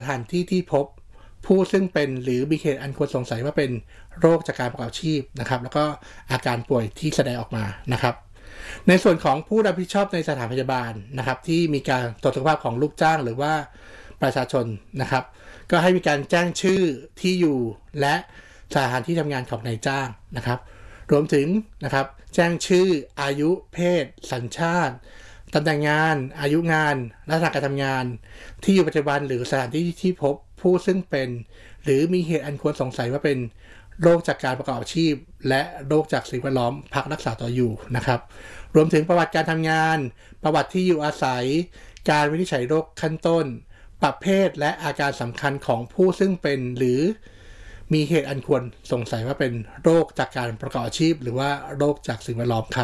สถานที่ที่พบผู้ซึ่งเป็นหรือมีเหตุอันควรสงสัยว่าเป็นโรคจากการประกอบอาชีพนะครับแล้วก็อาการป่วยที่แสดงออกมานะครับในส่วนของผู้รับผิดชอบในสถานพยาบาลนะครับที่มีการตรวจสุขภาพของลูกจ้างหรือว่าประชาชนนะครับก็ให้มีการแจ้งชื่อที่อยู่และสถานที่ทำงานของนายจ้างนะครับรวมถึงนะครับแจ้งชื่ออายุเพศสัญชาติตำแหน่งงานอายุงานลักษณะการทำงานที่อยู่ปัจจุบันหรือสถานที่ที่พบผู้ซึ่งเป็นหรือมีเหตุอันควรสงสัยว่าเป็นโรคจากการประกอบอาชีพและโรคจากสิ่งแวดล้อมพักรักษาตัวอยู่นะครับรวมถึงประวัติการทำงานประวัติที่อยู่อาศัยการวินิจฉัยโรคขั้นต้นประเภทและอาการสำคัญของผู้ซึ่งเป็นหรือมีเหตุอันควรสงสัยว่าเป็นโรคจากการประกอบอาชีพหรือว่าโรคจากสิ่งแวดล้อมครับ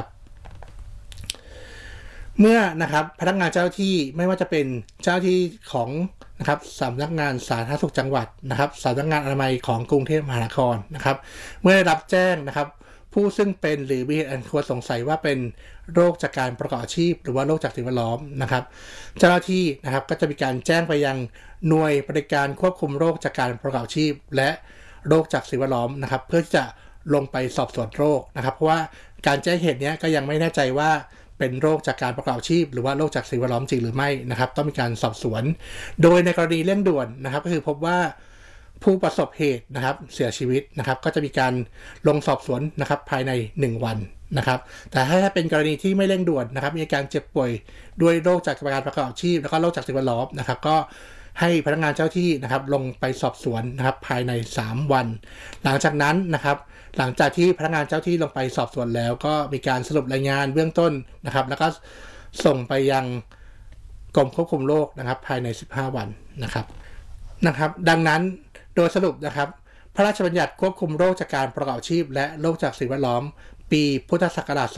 เมื่อนะครับพนักงานเจ้าที่ไม่ว่าจะเป็นเจ้าที่ของนะครับสำนักงานสาธารณสุขจังหวัดนะครับสำนักงานอนามัยของกรุงเทพมหานครนะครับเมื่อได้รับแจ้งนะครับผู้ซึ่งเป็นหรือมีเหตุอันควรสงสัยว่าเป็นโรคจากการประกอบอาชีพหรือว่าโรคจากสิ่งแวดล้อมนะครับเจ้าหน้าที่นะครับก็จะมีการแจ้งไปยังหน่วยบริการควบคุมโรคจากการประกอบอาชีพและโรคจากสิ่งแวดล้อมนะครับเพื่อที่จะลงไปสอบสวนโรคนะครับเพราะว่าการแจ้งเหตุนี้ก็ยังไม่แน่ใจว่าเป็นโรคจากการประกอบอาชีพหรือว่าโรคจากสิ่งแวดล้อมจริงหรือไม่นะครับต้องมีการสอบสวนโดยในกรณีเร่งด่วนนะครับก็คือพบว่าผู้ประสบเหตุนะครับเสียชีวิตนะครับก็จะมีการลงสอบสวนนะครับภายใน1วันนะครับแต่ถ้าเป็นกรณีที่ไม่เร่งด่วนนะครับมีอาการเจ็บป่วยด้วยโรคจากการประกอบอาชีพแล้วก็โรคจากสิ่งแวดล้อมนะครับก็ให้พนักงานเจ้าที่นะครับลงไปสอบสวนนะครับภายใน3วันหลังจากนั้นนะครับหลังจากที่พนักงานเจ้าที่ลงไปสอบสวนแล้วก็มีการสรุปรายงานเบื้องต้นนะครับแล้วก็ส่งไปยังกรมควบคุมโรคนะครับภายใน15วันนะครับดังนั้นโดยสรุปนะครับพระราชบัญญัติควบคุมโรคจากการประกอบอาชีพและโรคจากสิ่งแวดล้อมปีพุทธศักราช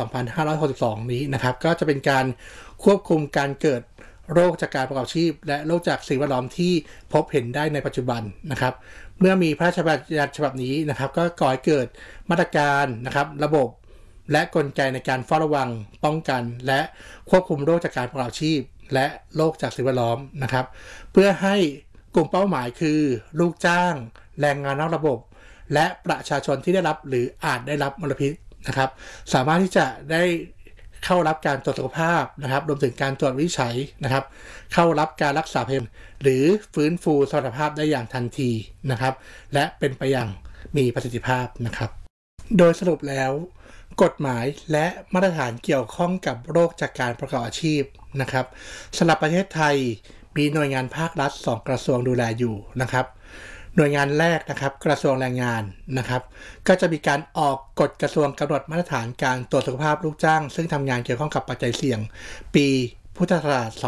2562 นี้นะครับก็จะเป็นการควบคุมการเกิดโรคจากการประกอบอาชีพและโรคจากสิ่งแวดล้อมที่พบเห็นได้ในปัจจุบันนะครับเมื่อมีพระราชบัญญัติฉบับนี้นะครับก็ก่อให้เกิดมาตรการนะครับระบบและกลไกในการเฝ้าระวังป้องกันและควบคุมโรคจากการประกอบอาชีพและโรคจากสิ่งแวดล้อมนะครับเพื่อให้กลุ่มเป้าหมายคือลูกจ้างแรงงานนอกระบบและประชาชนที่ได้รับหรืออาจได้รับมลพิษนะครับสามารถที่จะได้เข้ารับการตรวจสุขภาพนะครับรวมถึงการตรวจวินิจฉัยนะครับเข้ารับการรักษาพยาบาลหรือฟื้นฟูสมรรถภาพได้อย่างทันทีนะครับและเป็นไปอย่างมีประสิทธิภาพนะครับโดยสรุปแล้วกฎหมายและมาตรฐานเกี่ยวข้องกับโรคจากการประกอบอาชีพนะครับสำหรับประเทศไทยมีหน่วยงานภาครัฐ2กระทรวงดูแลอยู่นะครับหน่วยงานแรกนะครับกระทรวงแรงงานนะครับก็จะมีการออกกฎกระทรวงกำหนดมาตรฐานการตรวจสุขภาพลูกจ้างซึ่งทำงานเกี่ยวข้องกับปัจจัยเสี่ยงปีพุทธศักราช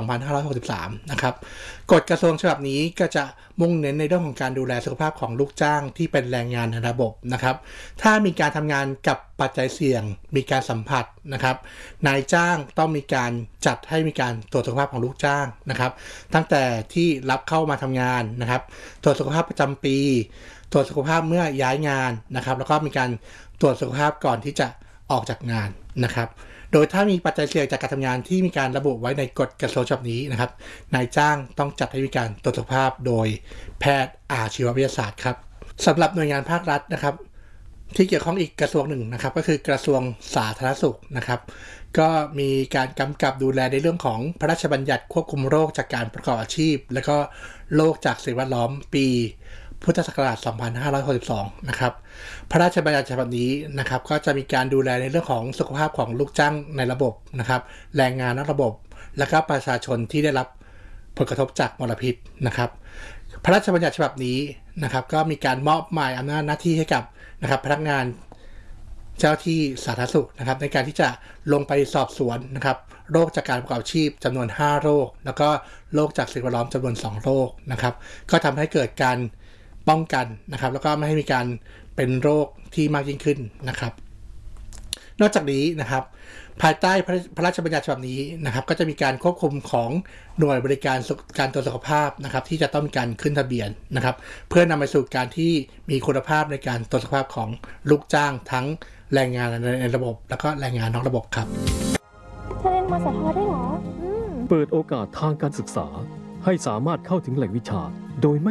2563 นะครับกฎกระทรวงฉบับนี้ก็จะมุ่งเน้นในเรื่องของการดูแลสุขภาพของลูกจ้างที่เป็นแรงงานในระบบนะครับถ้ามีการทำงานกับปัจจัยเสี่ยงมีการสัมผัสนะครับนายจ้างต้องมีการจัดให้มีการตรวจสุขภาพของลูกจ้างนะครับตั้งแต่ที่รับเข้ามาทำงานนะครับตรวจสุขภาพประจำปีตรวจสุขภาพเมื่อย้ายงานนะครับแล้วก็มีการตรวจสุขภาพก่อนที่จะออกจากงานนะครับโดยถ้ามีปัจจัยเสี่ยงจากการทำงานที่มีการระบุไว้ในกฎกระทรวงฉบับนี้นะครับนายจ้างต้องจัดให้มีการตรวจสุขภาพโดยแพทย์อาชีววิทยาศาสตร์ครับสำหรับหน่วยงานภาครัฐนะครับที่เกี่ยวข้องอีกกระทรวงหนึ่งนะครับก็คือกระทรวงสาธารณสุขนะครับก็มีการกำกับดูแลในเรื่องของพระราชบัญญัติควบคุมโรคจากการประกอบอาชีพและก็โรคจากสิ่งแวดล้อมปีพุทธศักราช 2562 นะครับพระราชบัญญัติฉบับนี้นะครับก็จะมีการดูแลในเรื่องของสุขภาพของลูกจ้างในระบบนะครับแรงงานนอกระบบและก็ประชาชนที่ได้รับผลกระทบจากมลพิษนะครับพระราชบัญญัติฉบับนี้นะครับก็มีการมอบหมายอำนาจหน้าที่ให้กับนะครับพนักงานเจ้าที่สาธารณสุขนะครับในการที่จะลงไปสอบสวนนะครับโรคจากการประกอบอาชีพจำนวน5โรคแล้วก็โรคจากสิ่งแวดล้อมจำนวน2โรคนะครับก็ทำให้เกิดการป้องกันนะครับแล้วก็ไม่ให้มีการเป็นโรคที่มากยิ่งขึ้นนะครับนอกจากนี้นะครับภายใต้พระราชบัญญัติฉบับนี้นะครับก็จะมีการควบคุมของหน่วยบริการการตรวจสุขภาพนะครับที่จะต้องมีการขึ้นทะเบียนนะครับเพื่อนำไปสู่การที่มีคุณภาพในการตรวจสุขภาพของลูกจ้างทั้งแรงงานในระบบแล้วก็แรงงานนอกระบบครับเธอเรียนมสทได้หรอเปิดโอกาสทางการศึกษาให้สามารถเข้าถึงแหล่งวิชาโดยไม่